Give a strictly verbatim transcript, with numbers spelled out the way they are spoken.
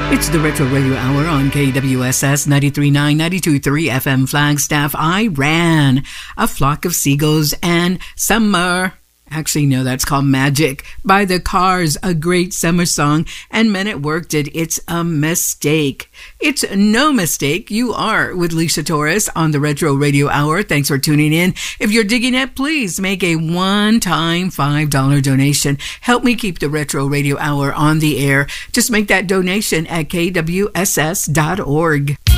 It's the Retro Radio Hour on K W S S ninety-three point nine, ninety-two point three F M Flagstaff. I ran a flock of seagulls and summer. Actually, no, that's called Magic by the Cars, a great summer song. And Men at Work did It's a Mistake. It's no mistake. You are with Lisa Torres on the Retro Radio Hour. Thanks for tuning in. If you're digging it, please make a one-time five dollar donation. Help me keep the Retro Radio Hour on the air. Just make that donation at K W S S dot org.